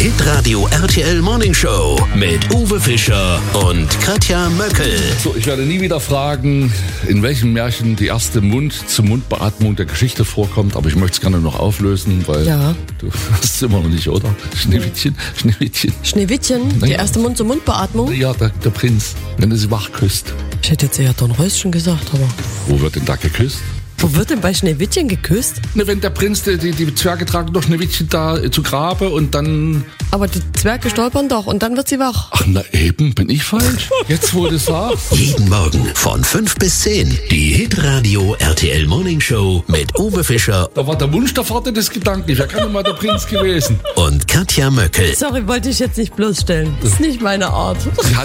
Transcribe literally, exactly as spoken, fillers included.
Hitradio R T L Morning Show mit Uwe Fischer und Katja Möckel. So, ich werde nie wieder fragen, in welchem Märchen die erste Mund-zu-Mund-Beatmung der Geschichte vorkommt, aber ich möchte es gerne noch auflösen, weil Ja. du hast es immer noch nicht, oder? Schneewittchen, Schneewittchen. Schneewittchen, die Naja. erste Mund-zu-Mund-Beatmung. Ja, der, der Prinz, wenn er sie wach küsst. Ich hätte jetzt eher Dornröschen gesagt, aber Wo wird denn da geküsst? wo wird denn bei Schneewittchen geküsst? Ne, wenn der Prinz, die, die, die Zwerge tragen doch Schneewittchen da äh, zu Grabe und dann... Aber die Zwerge stolpern doch und dann wird sie wach. Ach, na eben, bin ich falsch? Jetzt, wo du es sagst. Jeden Morgen von fünf bis zehn. Die Hitradio R T L Morning Show mit Uwe Fischer Da war der Wunsch der Vater des Gedankens. Wer kann denn mal der Prinz gewesen? und Katja Möckel. Sorry, wollte ich jetzt nicht bloßstellen. Das ist nicht meine Art.